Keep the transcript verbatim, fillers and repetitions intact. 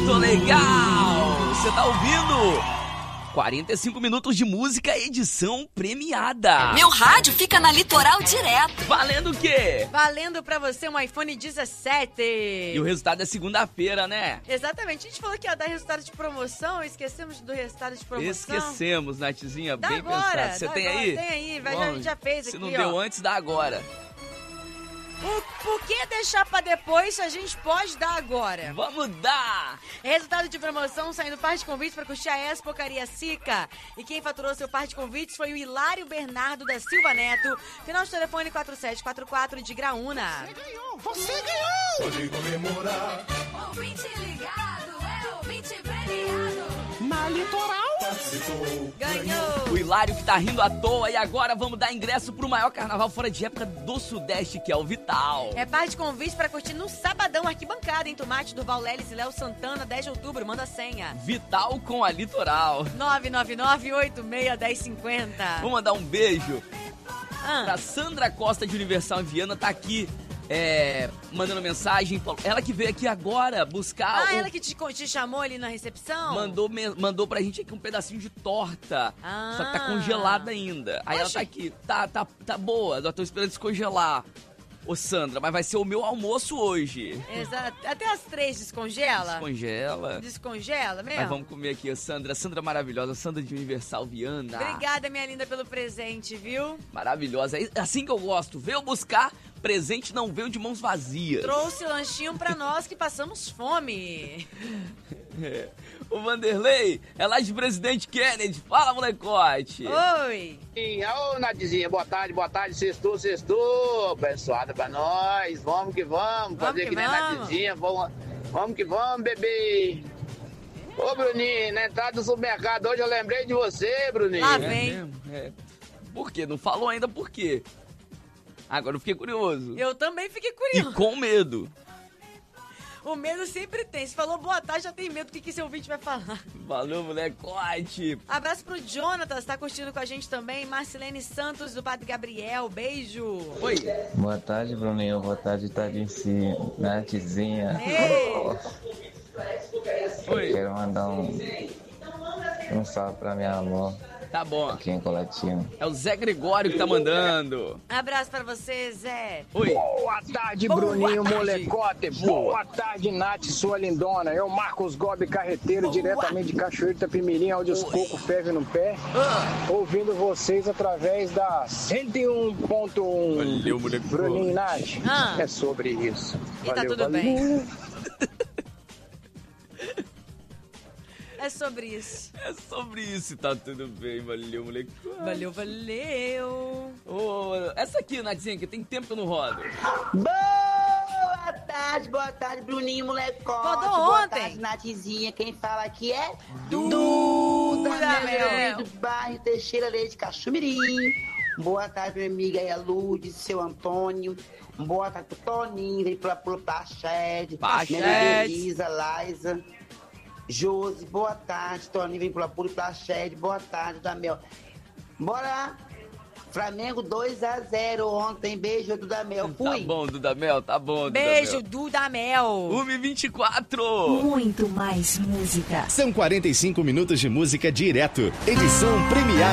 Muito legal! Você tá ouvindo? quarenta e cinco minutos de música, edição premiada. Meu rádio fica na Litoral direto. Valendo o quê? Valendo pra você um iPhone dezessete. E o resultado é segunda-feira, né? Exatamente. A gente falou que ia dar resultado de promoção, esquecemos do resultado de promoção. Esquecemos, Nathzinha, dá bem agora, pensado. Você tem agora, aí? Tem aí, vai, Bom, já, a gente já fez se aqui, não ó. deu antes, dá agora. Por, por que deixar pra depois se a gente pode dar agora? Vamos dar! Resultado de promoção saindo par de convites para curtir a Expo Cariacica. E quem faturou seu par de convites foi o Hilário Bernardo da Silva Neto. Final de telefone quatro sete quatro quatro de Graúna. Você ganhou! Você ganhou! Pode comemorar. Ouvinte ligado, é ouvinte premiado. Na Litoral Participou. Ganhou! O Hilário que tá rindo à toa. E agora vamos dar ingresso pro maior carnaval fora de época do Sudeste, que é o Vital. É par de convites para curtir no sabadão arquibancada em Tomate, Durval Leles e Léo Santana, dez de outubro. Manda a senha. Vital com a Litoral. nove nove nove, oito seis, um zero cinco zero. Vou mandar um beijo Ah. pra Sandra Costa de Universal em Viana, tá aqui é, mandando mensagem. Ela que veio aqui agora buscar. Ah, o... ela que te, te chamou ali na recepção? Mandou, me- mandou pra gente aqui um pedacinho de torta. Ah. Só que tá congelada ainda. Aí ela Oxi. tá aqui. Tá, tá, tá boa. Eu tô esperando descongelar. Ô, Sandra, mas vai ser o meu almoço hoje. Exato. Até as três descongela? Descongela. Descongela mesmo? Mas vamos comer aqui, a Sandra. Sandra maravilhosa. Sandra de Universal Viana. Obrigada, minha linda, pelo presente, viu? Maravilhosa. É assim que eu gosto. Veio buscar presente, não veio de mãos vazias. Trouxe lanchinho pra nós que passamos fome. É. O Vanderlei é lá de Presidente Kennedy. Fala, molecote. Oi. Ô, Nadizinha, boa tarde, boa tarde, sextou, sextou, abençoada pra nós, vamos que vamos, fazer que que nem a vamos. Nadizinha, vamos, vamos que vamos, bebê. Ô, Bruninho, na entrada do supermercado hoje eu lembrei de você, Bruninho. Lá É vem. mesmo? É. Por quê? Não falou ainda por quê. Agora eu fiquei curioso. Eu também fiquei E curioso. com medo. O medo sempre tem. Se falou boa tarde, já tem medo do que, que esse ouvinte vai falar. Valeu, molecote. Abraço pro Jonathan, tá curtindo com a gente também. Marcelene Santos, do Padre Gabriel, beijo. Oi. Boa tarde, Bruninho. Boa tarde, Tadicinha, Nathzinha. Ei. Oi. Quero mandar um, um salve pra minha avó Tá bom. aqui em Colatina. É o Zé Gregório que tá mandando. Abraço pra você, Zé. Oi. Boa tarde, Boa Bruninho tarde. Molecote. Boa tarde, Nath, sua lindona. Eu, Marcos Gobi Carreteiro, Boa. diretamente de Cachoeiro Itapemirim, onde os Oi. cocos fervem no pé. Ah. Ouvindo vocês através da cento e um ponto um. Valeu, molecote. Bruninho e Nath, Ah. é sobre isso. E tá Valeu, tudo valeu. bem. É sobre isso. É sobre isso, tá tudo bem. Valeu, molecote. Valeu, valeu. Ô, essa aqui, Nathzinha, que tem tempo que eu não rodo. Boa tarde, boa tarde, Bruninho, molecote. Rodou boa ontem. tarde, Nathzinha. Quem fala aqui é Duda Duda Mel. Mel, do bairro Teixeira Leite, Caxumirim. Boa tarde, minha amiga aí, a Lourdes, seu Antônio. Boa tarde pro Toninho, vem pela pula Pachede. Pachede. Minha amiga Elisa, Laisa. Josi, boa tarde. Toninho, vem pela pula Pachede. Boa tarde, Damel. Bora! Flamengo dois a zero ontem. Beijo, Dudamel. Fui. Tá bom, Dudamel, tá bom, Beijo, Dudamel. Duda Mel. uma e vinte e quatro. Muito mais música. São quarenta e cinco minutos de música direto. Edição premiada.